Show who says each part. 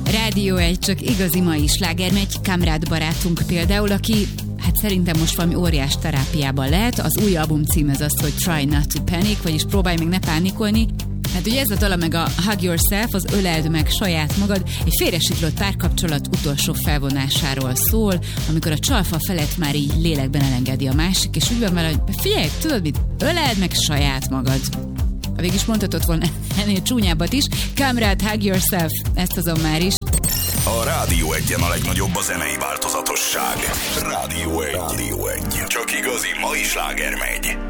Speaker 1: Rádió 1, csak igazi mai sláger megy. Kamrád barátunk például, aki hát szerintem most valami óriás terápiában lehet. Az új album cím az az, hogy Try Not to Panic, vagyis próbálj meg ne pánikolni. Hát ugye ez a dala meg a Hug Yourself, az öleld meg saját magad, egy félresiklott párkapcsolat utolsó felvonásáról szól, amikor a csalfa felett már így lélekben elengedi a másik, és úgy van vele, hogy figyelj, tudod mit, öleld meg saját magad. Ha végig is mondhatod volna ennél csúnyábbat is, Kamrád, Hug Yourself, ezt azon már is.
Speaker 2: A Rádió 1-en a legnagyobb a zenei változatosság. Rádió 1. Csak igazi mai sláger megy.